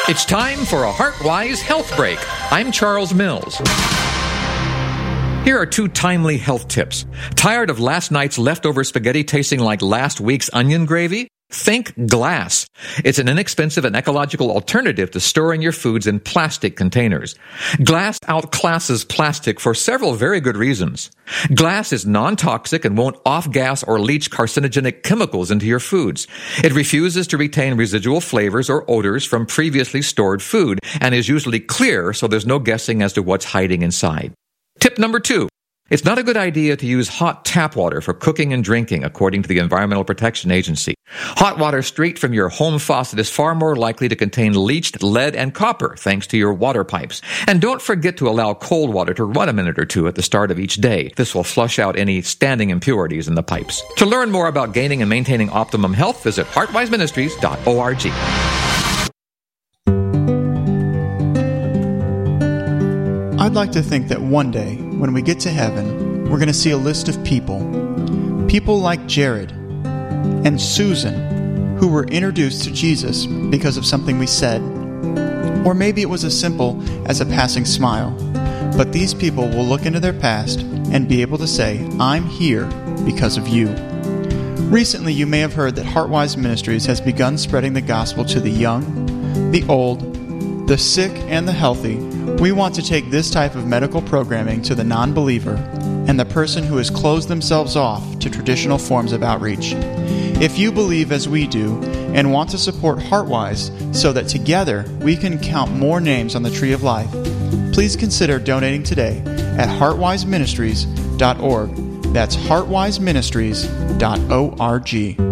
It's time for a HeartWise Health Break. I'm Charles Mills. Here are 2 timely health tips. Tired of last night's leftover spaghetti tasting like last week's onion gravy? Think glass. It's an inexpensive and ecological alternative to storing your foods in plastic containers. Glass outclasses plastic for several very good reasons. Glass is non-toxic and won't off-gas or leach carcinogenic chemicals into your foods. It refuses to retain residual flavors or odors from previously stored food and is usually clear, so there's no guessing as to what's hiding inside. Tip number 2. It's not a good idea to use hot tap water for cooking and drinking, according to the Environmental Protection Agency. Hot water straight from your home faucet is far more likely to contain leached lead and copper, thanks to your water pipes. And don't forget to allow cold water to run a minute or 2 at the start of each day. This will flush out any standing impurities in the pipes. To learn more about gaining and maintaining optimum health, visit heartwiseministries.org. I'd like to think that one day, when we get to heaven, we're going to see a list of people like Jared and Susan, who were introduced to Jesus because of something we said. Or maybe it was as simple as a passing smile. But these people will look into their past and be able to say, I'm here because of you. Recently, you may have heard that HeartWise Ministries has begun spreading the gospel to the young, the old, the sick, and the healthy. We want to take this type of medical programming to the non-believer and the person who has closed themselves off to traditional forms of outreach. If you believe as we do and want to support HeartWise so that together we can count more names on the Tree of Life, please consider donating today at heartwiseministries.org. That's heartwiseministries.org.